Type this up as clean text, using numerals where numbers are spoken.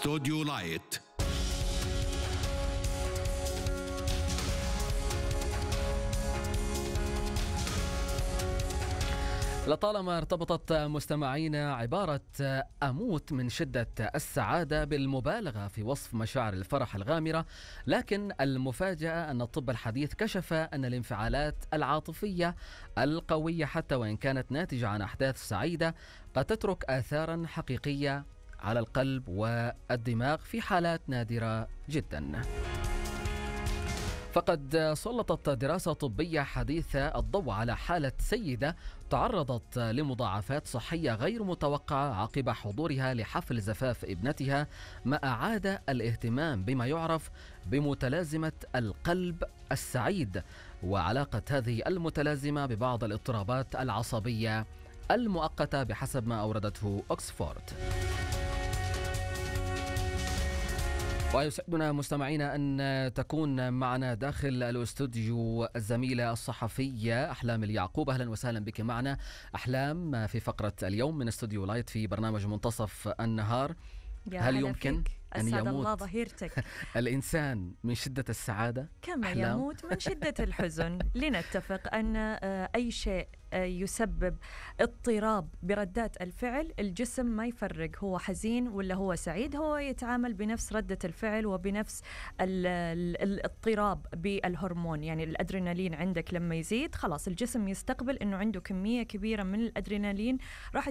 استوديو لايت. لطالما ارتبطت مستمعينا عبارة أموت من شدة السعادة بالمبالغة في وصف مشاعر الفرح الغامرة، لكن المفاجأة أن الطب الحديث كشف أن الانفعالات العاطفية القوية حتى وإن كانت ناتجة عن أحداث سعيدة قد تترك آثارا حقيقية على القلب والدماغ في حالات نادرة جدا. فقد سلطت دراسة طبية حديثة الضوء على حالة سيدة تعرضت لمضاعفات صحية غير متوقعة عقب حضورها لحفل زفاف ابنتها، ما أعاد الاهتمام بما يعرف بمتلازمة القلب السعيد وعلاقة هذه المتلازمة ببعض الاضطرابات العصبية المؤقتة بحسب ما أوردته أكسفورد. ويسعدنا مستمعينا أن تكون معنا داخل الاستوديو الزميلة الصحفية أحلام اليعقوب. أهلا وسهلا بك معنا أحلام في فقرة اليوم من استوديو لايت في برنامج منتصف النهار. هل يمكن أن يموت الله ظهيرتك الإنسان من شدة السعادة كما يموت من شدة الحزن؟ لنتفق أن أي شيء يسبب اضطراب بردات الفعل الجسم ما يفرق هو حزين ولا هو سعيد، هو يتعامل بنفس ردة الفعل وبنفس الاضطراب بالهرمون. يعني الأدرينالين عندك لما يزيد خلاص الجسم يستقبل أنه عنده كمية كبيرة من الأدرينالين راح